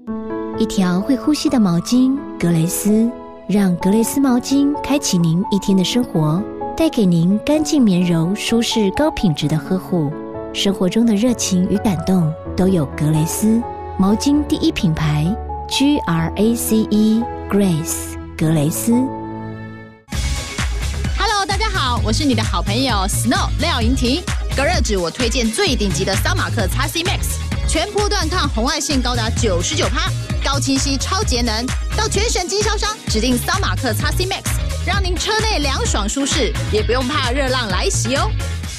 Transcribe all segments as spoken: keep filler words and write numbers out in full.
一条会呼吸的毛巾格蕾丝，让格蕾丝毛巾开启您一天的生活，带给您干净绵柔、舒适高品质的呵护。生活中的热情与感动都有格蕾丝毛巾第一品牌 G R A C E Grace 格蕾丝。 Hello， 大家好，我是你的好朋友 Snow 廖莹婷。隔热纸我推荐最顶级的桑马克 X C Max， 全波段抗红外线高达 百分之九十九， 高清晰超节能。到全省经销商指定桑马克 X C Max， 让您车内凉爽舒适，也不用怕热浪来袭哦。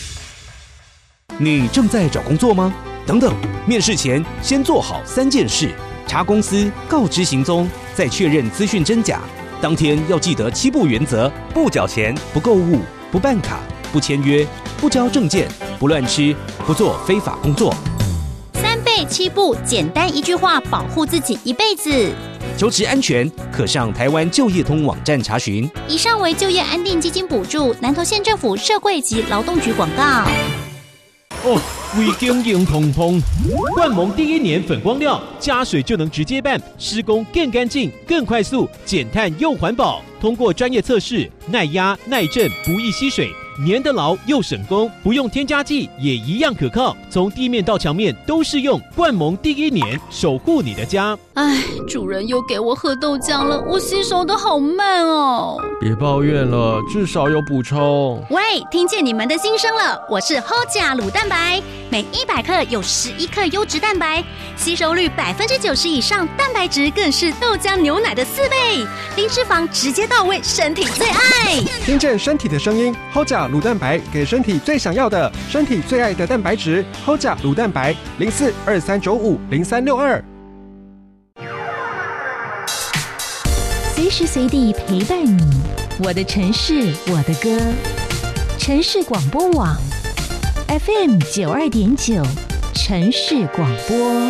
你正在找工作吗？等等，面试前先做好三件事：查公司，告知行踪，再确认资讯真假。当天要记得七不原则：不缴钱、不购物、不办卡、不签约、不交证件、不乱吃、不做非法工作。 三倍七不，简单一句话保护自己一辈子。 求职安全，可上台湾就业通网站查询。 以上为就业安定基金补助，南投县政府社会及劳动局广告。 哦，微经营通风，冠盟第一年粉光料加水就能直接办，施工更干净、更快速，减碳又环保。通过专业测试，耐压、耐震，不易吸水，粘得牢又省工，不用添加剂也一样可靠。从地面到墙面都适用。冠盟第一年，守护你的家。 唉，主人又给我喝豆浆了，我吸收的好慢哦。 别抱怨了，至少有补充。 喂，听见你们的心声了，我是 H O J A 卤蛋白，每一百克有十一克优质蛋白，吸收率百分之九十以上，蛋白质更是豆浆牛奶的四倍，零脂肪直接到位，身体最爱。 听见身体的声音 ，H O J A 卤蛋白给身体最想要的，身体最爱的蛋白质 ，H O J A 卤蛋白零四二三九五零三六二。 随时随地陪伴你，我的城市，我的歌。城市广播网 F M 九二点九，城市广播。